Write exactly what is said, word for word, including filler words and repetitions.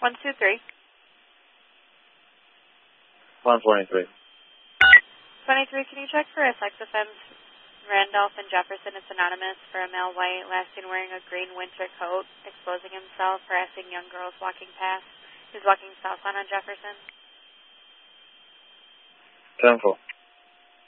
one two three. one twenty-three. twenty-three, can you check for a sex offense? Randolph and Jefferson is anonymous for a male white, last seen wearing a green winter coat, exposing himself, harassing young girls walking past. He's walking southbound on Jefferson. ten four.